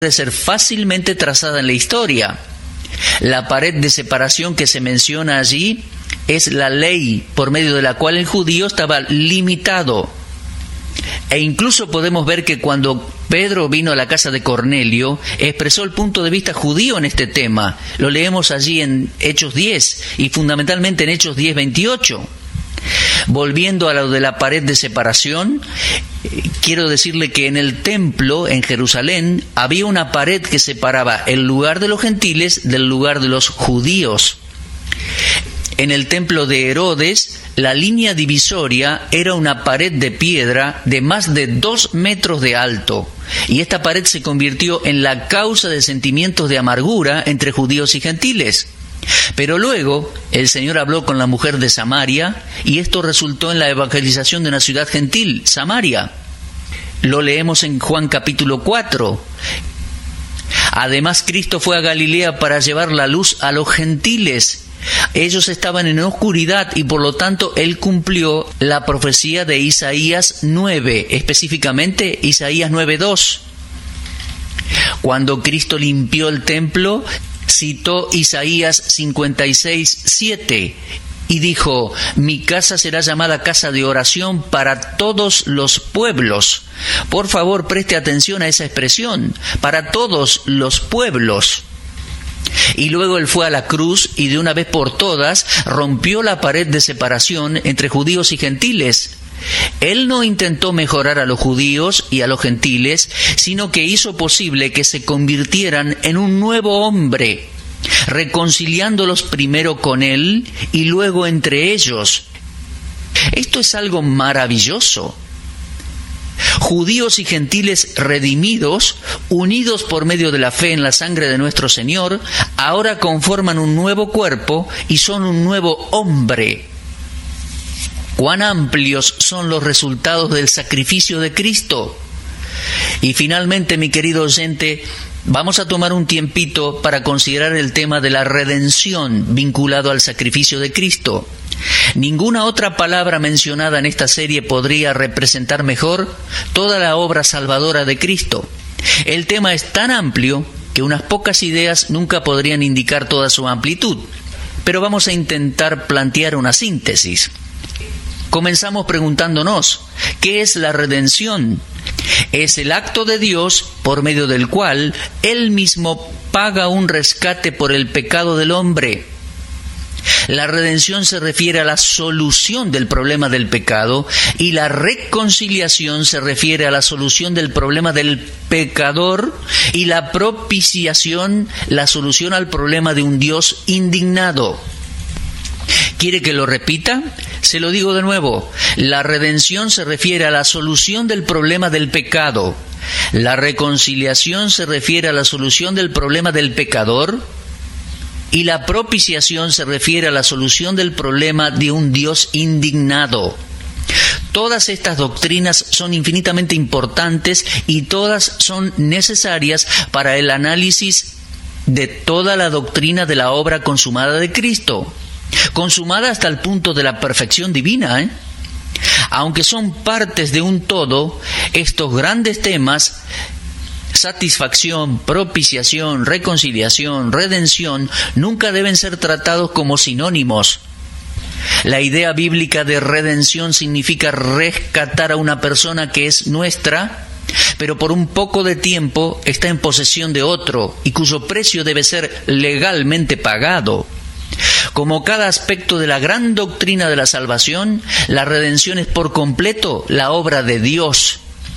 puede ser fácilmente trazada en la historia. La pared de separación que se menciona allí es la ley por medio de la cual el judío estaba limitado. E incluso podemos ver que cuando Pedro vino a la casa de Cornelio, expresó el punto de vista judío en este tema. Lo leemos allí en Hechos 10 y fundamentalmente en Hechos 10:28. Volviendo a lo de la pared de separación, quiero decirle que en el templo, en Jerusalén, había una pared que separaba el lugar de los gentiles del lugar de los judíos. En el templo de Herodes, la línea divisoria era una pared de piedra de más de 2 metros de alto, y esta pared se convirtió en la causa de sentimientos de amargura entre judíos y gentiles. Pero luego el Señor habló con la mujer de Samaria, y esto resultó en la evangelización de una ciudad gentil, Samaria. Lo leemos en Juan capítulo 4. Además, Cristo fue a Galilea para llevar la luz a los gentiles. Ellos estaban en oscuridad y por lo tanto Él cumplió la profecía de Isaías 9, específicamente Isaías 9:2. Cuando Cristo limpió el templo, citó Isaías 56:7 y dijo: mi casa será llamada casa de oración para todos los pueblos. Por favor, preste atención a esa expresión, para todos los pueblos. Y luego Él fue a la cruz y de una vez por todas rompió la pared de separación entre judíos y gentiles. Él no intentó mejorar a los judíos y a los gentiles, sino que hizo posible que se convirtieran en un nuevo hombre, reconciliándolos primero con Él y luego entre ellos. Esto es algo maravilloso. Judíos y gentiles redimidos, unidos por medio de la fe en la sangre de nuestro Señor, ahora conforman un nuevo cuerpo y son un nuevo hombre. Cuán amplios son los resultados del sacrificio de Cristo. Y finalmente, mi querido oyente, vamos a tomar un tiempito para considerar el tema de la redención vinculado al sacrificio de Cristo. Ninguna otra palabra mencionada en esta serie podría representar mejor toda la obra salvadora de Cristo. El tema es tan amplio que unas pocas ideas nunca podrían indicar toda su amplitud, pero vamos a intentar plantear una síntesis. Comenzamos preguntándonos, ¿qué es la redención? Es el acto de Dios por medio del cual Él mismo paga un rescate por el pecado del hombre. La redención se refiere a la solución del problema del pecado y la reconciliación se refiere a la solución del problema del pecador y la propiciación, la solución al problema de un Dios indignado. ¿Quiere que lo repita? Se lo digo de nuevo. La redención se refiere a la solución del problema del pecado. La reconciliación se refiere a la solución del problema del pecador. Y la propiciación se refiere a la solución del problema de un Dios indignado. Todas estas doctrinas son infinitamente importantes y todas son necesarias para el análisis de toda la doctrina de la obra consumada de Cristo. Consumada hasta el punto de la perfección divina, Aunque son partes de un todo, estos grandes temas, satisfacción, propiciación, reconciliación, redención, nunca deben ser tratados como sinónimos. La idea bíblica de redención significa rescatar a una persona que es nuestra, pero por un poco de tiempo está en posesión de otro y cuyo precio debe ser legalmente pagado. Como cada aspecto de la gran doctrina de la salvación, la redención es por completo la obra de Dios.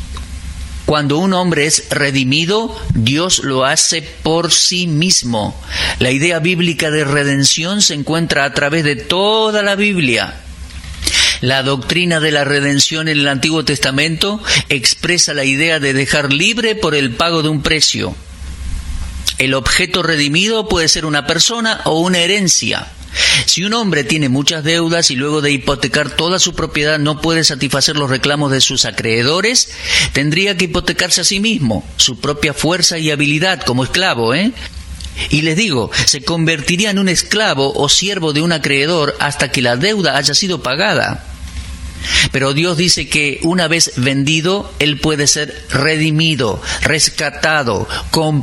Cuando un hombre es redimido, Dios lo hace por sí mismo. La idea bíblica de redención se encuentra a través de toda la Biblia. La doctrina de la redención en el Antiguo Testamento expresa la idea de dejar libre por el pago de un precio. El objeto redimido puede ser una persona o una herencia. Si un hombre tiene muchas deudas y luego de hipotecar toda su propiedad no puede satisfacer los reclamos de sus acreedores, tendría que hipotecarse a sí mismo, su propia fuerza y habilidad como esclavo, Y les digo, se convertiría en un esclavo o siervo de un acreedor hasta que la deuda haya sido pagada. Pero Dios dice que una vez vendido, Él puede ser redimido, rescatado,